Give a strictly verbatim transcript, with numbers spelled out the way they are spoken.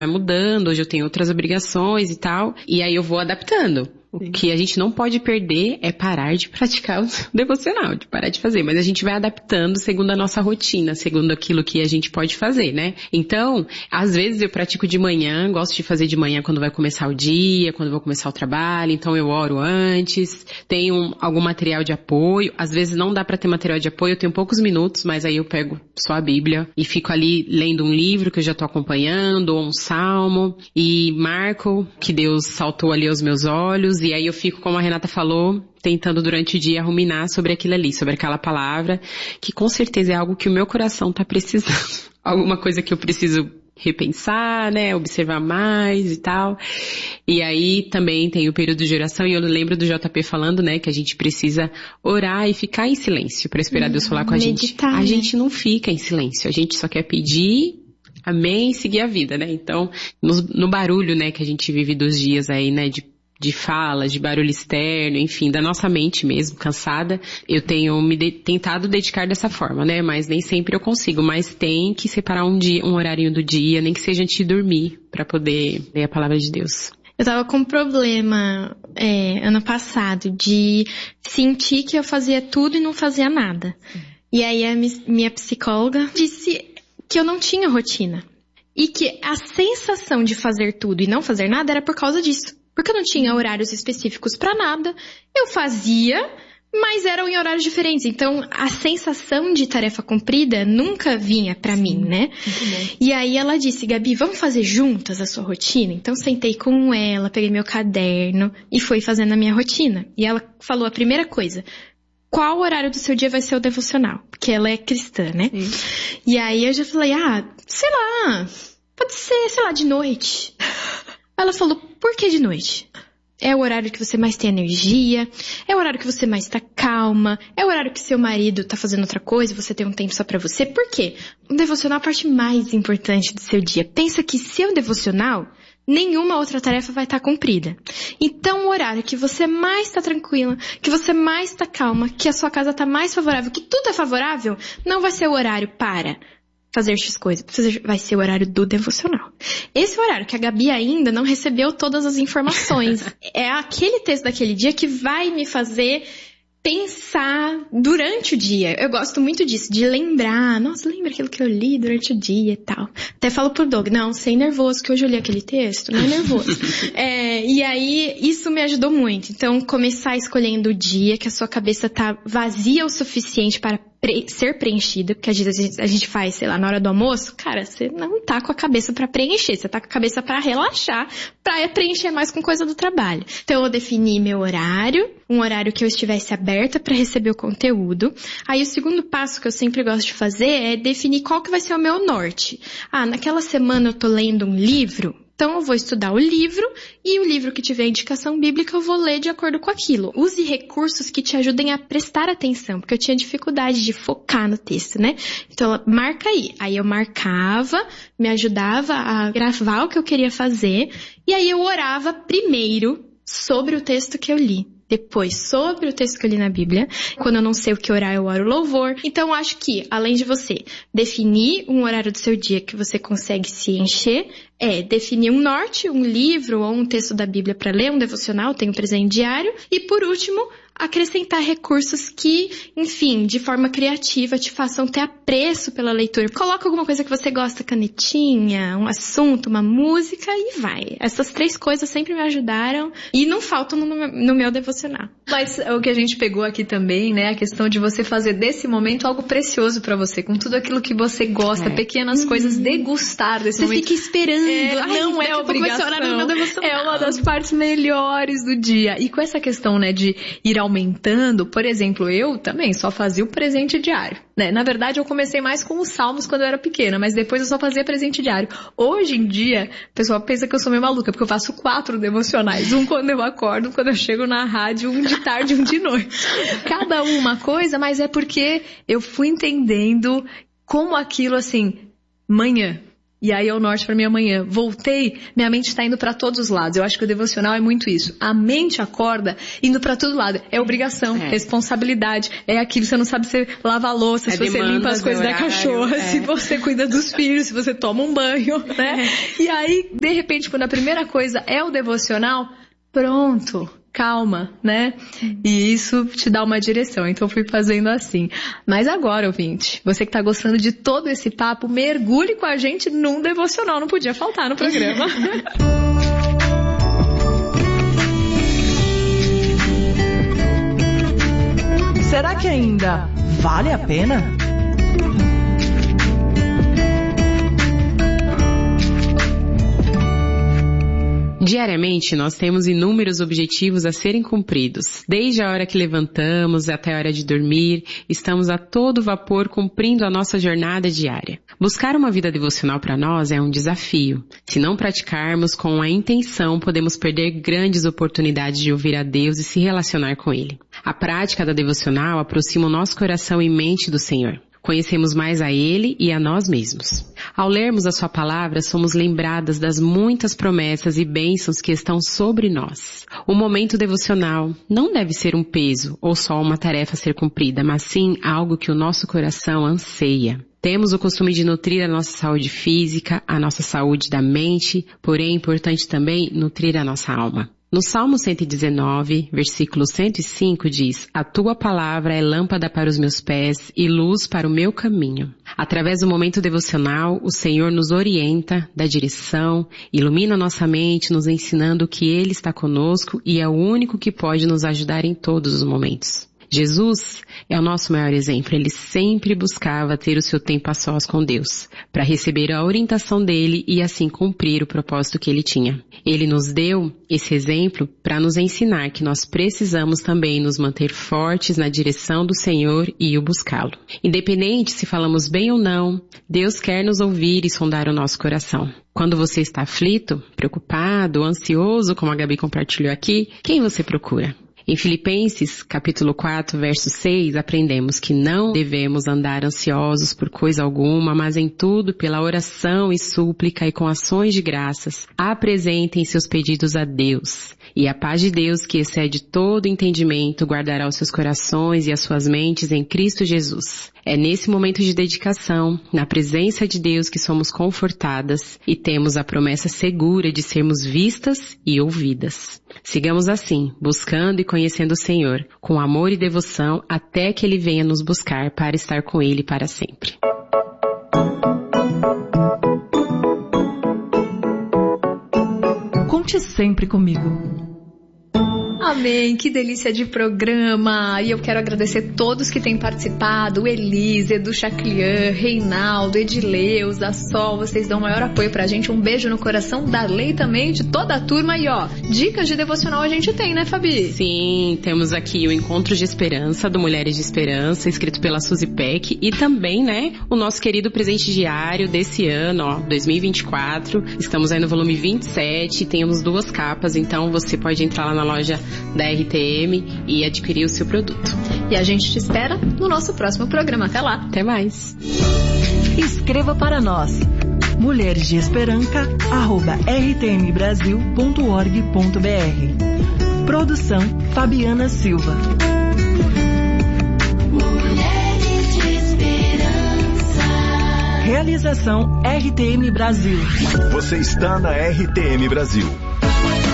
vai mudando, hoje eu tenho outras obrigações e tal, e aí eu vou adaptando. O Sim. que a gente não pode perder é parar de praticar o devocional, de parar de fazer. Mas a gente vai adaptando segundo a nossa rotina, segundo aquilo que a gente pode fazer, né? Então, às vezes eu pratico de manhã, gosto de fazer de manhã quando vai começar o dia, quando vou começar o trabalho, então eu oro antes, tenho algum material de apoio. Às vezes não dá pra ter material de apoio, eu tenho poucos minutos, mas aí eu pego só a Bíblia e fico ali lendo um livro que eu já tô acompanhando, ou um salmo, e marco que Deus saltou ali aos meus olhos. E aí eu fico, como a Renata falou, tentando durante o dia ruminar sobre aquilo ali, sobre aquela palavra, que com certeza é algo que o meu coração tá precisando. Alguma coisa que eu preciso repensar, né, observar mais e tal. E aí também tem o período de oração, e eu lembro do J P falando, né, que a gente precisa orar e ficar em silêncio para esperar hum, Deus falar com a meditar, gente. A né? gente não fica em silêncio, a gente só quer pedir, amém, e seguir a vida, né? Então, no, no barulho, né, que a gente vive dos dias aí, né, de de fala, de barulho externo, enfim, da nossa mente mesmo, cansada, eu tenho me de- tentado dedicar dessa forma, né, mas nem sempre eu consigo, mas tem que separar um dia, um horário do dia, nem que seja antes de dormir, pra poder ler a palavra de Deus. Eu tava com um problema, é, ano passado, de sentir que eu fazia tudo e não fazia nada. E aí a mi- minha psicóloga disse que eu não tinha rotina. E que a sensação de fazer tudo e não fazer nada era por causa disso. Porque eu não tinha horários específicos pra nada. Eu fazia, mas eram em horários diferentes. Então, a sensação de tarefa cumprida nunca vinha pra Sim, mim, né? E aí ela disse, Gabi, vamos fazer juntas a sua rotina? Então, sentei com ela, peguei meu caderno e fui fazendo a minha rotina. E ela falou a primeira coisa, qual horário do seu dia vai ser o devocional? Porque ela é cristã, né? Sim. E aí eu já falei, ah, sei lá, pode ser, sei lá, de noite. Ela falou, por que de noite? É o horário que você mais tem energia, é o horário que você mais tá calma, é o horário que seu marido tá fazendo outra coisa e você tem um tempo só pra você. Por quê? O devocional é a parte mais importante do seu dia. Pensa que seu devocional, nenhuma outra tarefa vai estar cumprida. Então, o horário que você mais tá tranquila, que você mais tá calma, que a sua casa tá mais favorável, que tudo é favorável, não vai ser o horário para fazer X coisa, vai ser o horário do devocional. Esse horário que a Gabi ainda não recebeu todas as informações. É aquele texto daquele dia que vai me fazer pensar durante o dia. Eu gosto muito disso, de lembrar. Nossa, lembra aquilo que eu li durante o dia e tal. Até falo pro Doug, não, sem nervoso, que hoje eu li aquele texto, não é nervoso. é, e aí, isso me ajudou muito. Então, começar escolhendo o dia que a sua cabeça tá vazia o suficiente para pre- ser preenchida, porque às vezes a gente, a gente faz, sei lá, na hora do almoço, cara, você não tá com a cabeça pra preencher, você tá com a cabeça pra relaxar, pra preencher mais com coisa do trabalho. Então, eu defini meu horário, um horário que eu estivesse aberta para receber o conteúdo. Aí o segundo passo que eu sempre gosto de fazer é definir qual que vai ser o meu norte. Ah, naquela semana eu tô lendo um livro, então eu vou estudar o livro e o livro que tiver indicação bíblica eu vou ler de acordo com aquilo. Use recursos que te ajudem a prestar atenção, porque eu tinha dificuldade de focar no texto, né? Então, marca aí. Aí eu marcava, me ajudava a gravar o que eu queria fazer e aí eu orava primeiro sobre o texto que eu li. Depois, sobre o texto que eu li na Bíblia. Quando eu não sei o que orar, eu oro louvor. Então, acho que, além de você definir um horário do seu dia que você consegue se encher, é definir um norte, um livro ou um texto da Bíblia para ler, um devocional, tem um presente diário. E, por último, acrescentar recursos que, enfim, de forma criativa te façam ter apreço pela leitura. Coloca alguma coisa que você gosta, canetinha, um assunto, uma música e vai. Essas três coisas sempre me ajudaram e não faltam no, no meu devocional. Mas o que a gente pegou aqui também, né, a questão de você fazer desse momento algo precioso pra você, com tudo aquilo que você gosta, é. pequenas uhum. coisas, degustar desse você momento. Você fica esperando. É, Ai, não é obrigação. É uma das partes melhores do dia. E com essa questão, né, de ir aumentando, por exemplo, eu também só fazia o presente diário, né? Na verdade, eu comecei mais com os salmos quando eu era pequena, mas depois eu só fazia presente diário. Hoje em dia, o pessoal pensa que eu sou meio maluca, porque eu faço quatro devocionais. Um quando eu acordo, um quando eu chego na rádio, um de tarde e um de noite. Cada um uma coisa, mas é porque eu fui entendendo como aquilo, assim, manhã. E aí é o norte para minha manhã. Voltei, minha mente está indo para todos os lados. Eu acho que o devocional é muito isso. A mente acorda indo para todo lado. É obrigação, é. responsabilidade. É aquilo, você não sabe se você lava a louça, é se você limpa as coisas horário, da cachorra, é. se você cuida dos filhos, se você toma um banho, né? É. E aí, de repente, quando a primeira coisa é o devocional, pronto. Calma, né? E isso te dá uma direção. Então, eu fui fazendo assim. Mas agora, ouvinte, você que tá gostando de todo esse papo, mergulhe com a gente num devocional. Não podia faltar no programa. Será que ainda vale a pena? Diariamente, nós temos inúmeros objetivos a serem cumpridos. Desde a hora que levantamos até a hora de dormir, estamos a todo vapor cumprindo a nossa jornada diária. Buscar uma vida devocional para nós é um desafio. Se não praticarmos com a intenção, podemos perder grandes oportunidades de ouvir a Deus e se relacionar com Ele. A prática da devocional aproxima o nosso coração e mente do Senhor. Conhecemos mais a Ele e a nós mesmos. Ao lermos a Sua palavra, somos lembradas das muitas promessas e bênçãos que estão sobre nós. O momento devocional não deve ser um peso ou só uma tarefa a ser cumprida, mas sim algo que o nosso coração anseia. Temos o costume de nutrir a nossa saúde física, a nossa saúde da mente, porém é importante também nutrir a nossa alma. No Salmo cento e dezenove, versículo cento e cinco diz: A tua palavra é lâmpada para os meus pés e luz para o meu caminho. Através do momento devocional, o Senhor nos orienta, dá direção, ilumina nossa mente, nos ensinando que Ele está conosco e é o único que pode nos ajudar em todos os momentos. Jesus é o nosso maior exemplo. Ele sempre buscava ter o seu tempo a sós com Deus, para receber a orientação dele e assim cumprir o propósito que ele tinha. Ele nos deu esse exemplo para nos ensinar que nós precisamos também nos manter fortes na direção do Senhor e o buscá-lo. Independente se falamos bem ou não, Deus quer nos ouvir e sondar o nosso coração. Quando você está aflito, preocupado, ansioso, como a Gabi compartilhou aqui, quem você procura? Em Filipenses, capítulo quatro, verso seis, aprendemos que não devemos andar ansiosos por coisa alguma, mas em tudo, pela oração e súplica e com ações de graças, apresentem seus pedidos a Deus. E a paz de Deus, que excede todo entendimento, guardará os seus corações e as suas mentes em Cristo Jesus. É nesse momento de dedicação, na presença de Deus, que somos confortadas e temos a promessa segura de sermos vistas e ouvidas. Sigamos assim, buscando e conhecendo o Senhor, com amor e devoção, até que Ele venha nos buscar para estar com Ele para sempre. Conte sempre comigo. Amém, que delícia de programa! E eu quero agradecer todos que têm participado, Elise, Edu Chaclian, Reinaldo, Edileus, a Sol, vocês dão o maior apoio pra gente, um beijo no coração, Darley também, de toda a turma. E ó, dicas de devocional a gente tem, né, Fabi? Sim, temos aqui o Encontro de Esperança, do Mulheres de Esperança, escrito pela Suzy Peck, e também, né, o nosso querido presente diário desse ano, ó, dois mil e vinte e quatro, estamos aí no volume vinte e sete, temos duas capas, então você pode entrar lá na loja da R T M e adquirir o seu produto. E a gente te espera no nosso próximo programa. Até lá. Até mais. Escreva para nós. mulheres de esperança arroba r t m brasil ponto org ponto b r. Produção Fabiana Silva. Mulheres de Esperança. Realização R T M Brasil. Você está na R T M Brasil.